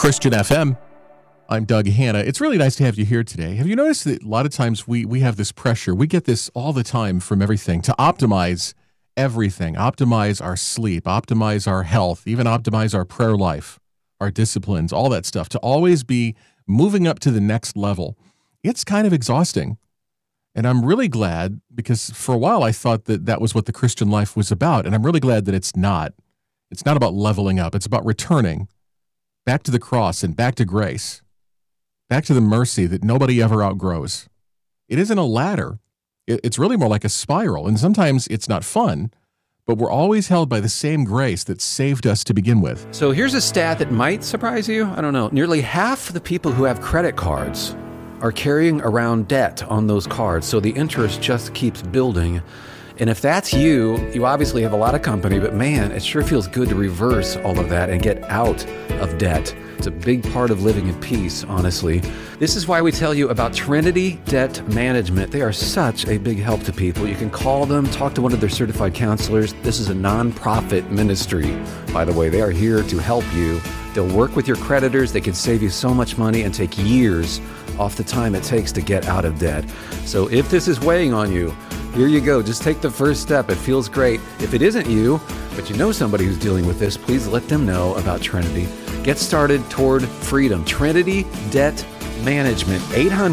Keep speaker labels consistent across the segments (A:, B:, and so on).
A: Christian FM. I'm Doug Hanna. It's really nice to have you here today. Have you noticed that a lot of times we have this pressure? We get this all the time from everything to optimize everything, optimize our sleep, optimize our health, even optimize our prayer life, our disciplines, all that stuff, to always be moving up to the next level. It's kind of exhausting. And I'm really glad, because for a while I thought that that was what the Christian life was about. And I'm really glad that it's not. It's not about leveling up. It's about returning back to the cross and back to grace, back to the mercy that nobody ever outgrows. It isn't a ladder. It's really more like a spiral. And sometimes it's not fun, but we're always held by the same grace that saved us to begin with.
B: So here's a stat that might surprise you. I don't know. Nearly half the people who have credit cards are carrying around debt on those cards. So the interest just keeps building. And if that's you, you obviously have a lot of company, but man, it sure feels good to reverse all of that and get out of debt. It's a big part of living in peace, honestly. This is why we tell you about Trinity Debt Management. They are such a big help to people. You can call them, talk to one of their certified counselors. This is a nonprofit ministry, by the way. They are here to help you. They'll work with your creditors. They can save you so much money and take years off the time it takes to get out of debt. So if this is weighing on you, here you go. Just take the first step. It feels great. If it isn't you, but you know somebody who's dealing with this, please let them know about Trinity. Get started toward freedom. Trinity Debt Management,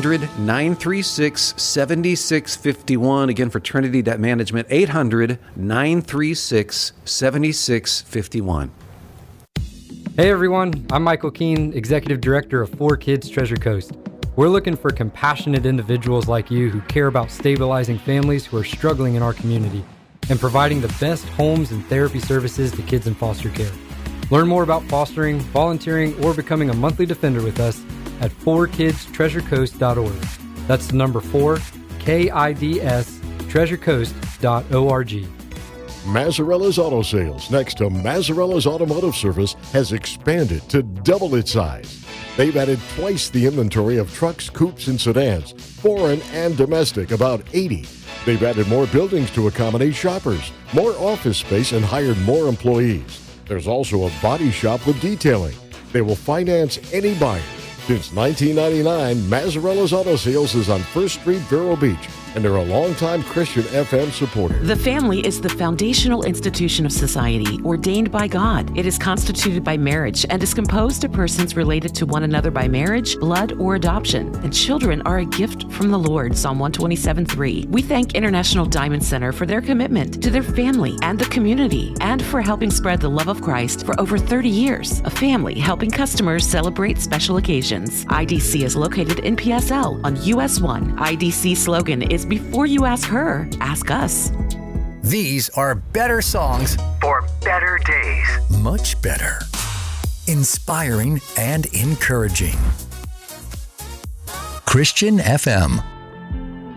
B: 800-936-7651. Again, for Trinity Debt Management, 800-936-7651.
C: Hey everyone, I'm Michael Keene, Executive Director of 4Kids Treasure Coast. We're looking for compassionate individuals like you who care about stabilizing families who are struggling in our community and providing the best homes and therapy services to kids in foster care. Learn more about fostering, volunteering, or becoming a monthly defender with us at 4kidstreasurecoast.org. That's the number 4, KIDS, treasurecoast.org.
D: Mazzarella's Auto Sales, next to Mazzarella's Automotive Service, has expanded to double its size. They've added twice the inventory of trucks, coupes, and sedans, foreign and domestic, about 80. They've added more buildings to accommodate shoppers, more office space, and hired more employees. There's also a body shop with detailing. They will finance any buyer. Since 1999, Mazzarella's Auto Sales is on 1st Street, Vero Beach, and they're a longtime Christian FM supporter.
E: The family is the foundational institution of society, ordained by God. It is constituted by marriage and is composed of persons related to one another by marriage, blood, or adoption. And children are a gift from the Lord, Psalm 127:3. We thank International Diamond Center for their commitment to their family and the community, and for helping spread the love of Christ for over 30 years. A family helping customers celebrate special occasions. IDC is located in PSL on US 1. IDC slogan is, before you ask her, ask us.
F: These are better songs for better days. Much better. Inspiring and encouraging. Christian FM.